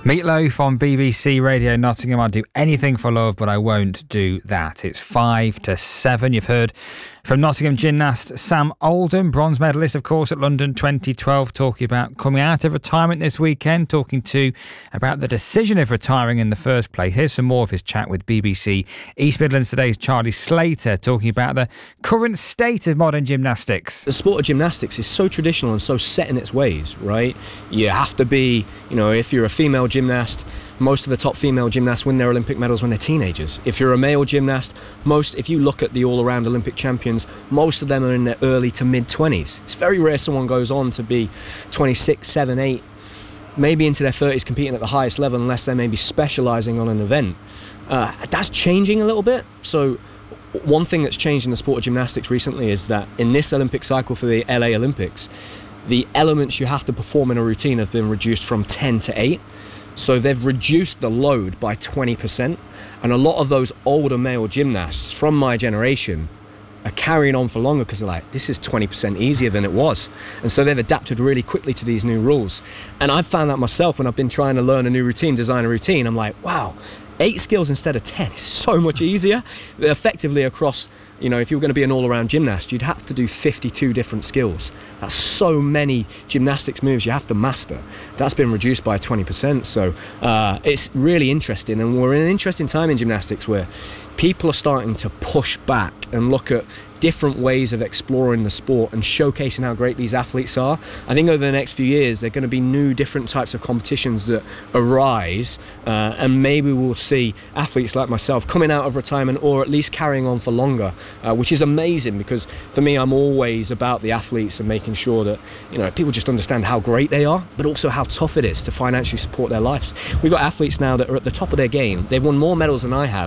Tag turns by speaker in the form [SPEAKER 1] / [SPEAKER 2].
[SPEAKER 1] Meatloaf on BBC Radio Nottingham. I'd do anything for love, but I won't do that. It's 5-7. You've heard from Nottingham gymnast Sam Oldham, bronze medalist, of course, at London 2012, talking about coming out of retirement this weekend, talking about the decision of retiring in the first place. Here's some more of his chat with BBC East Midlands Today's Charlie Slater, talking about the current state of modern gymnastics.
[SPEAKER 2] The sport of gymnastics is so traditional and so set in its ways, right? You have to be, if you're a female gymnast, most of the top female gymnasts win their Olympic medals when they're teenagers. If you're a male gymnast, if you look at the all-around Olympic champions, most of them are in their early to mid-20s. It's very rare someone goes on to be 26, 7, 8, maybe into their 30s competing at the highest level unless they're maybe specialising on an event. That's changing a little bit. So one thing that's changed in the sport of gymnastics recently is that in this Olympic cycle for the LA Olympics, the elements you have to perform in a routine have been reduced from 10 to 8. So they've reduced the load by 20%. And a lot of those older male gymnasts from my generation are carrying on for longer because they're like, this is 20% easier than it was. And so they've adapted really quickly to these new rules. And I've found that myself when I've been trying to learn a new routine, design a routine. I'm like, wow, 8 skills instead of 10 is so much easier. Effectively across, if you were going to be an all-around gymnast, you'd have to do 52 different skills. That's so many gymnastics moves you have to master. That's been reduced by 20%. So it's really interesting. And we're in an interesting time in gymnastics where people are starting to push back and look at different ways of exploring the sport and showcasing how great these athletes are. I think over the next few years, there are going to be new different types of competitions that arise, and maybe we'll see athletes like myself coming out of retirement or at least carrying on for longer, which is amazing because for me, I'm always about the athletes and making sure that people just understand how great they are, but also how tough it is to financially support their lives. We've got athletes now that are at the top of their game. They've won more medals than I have,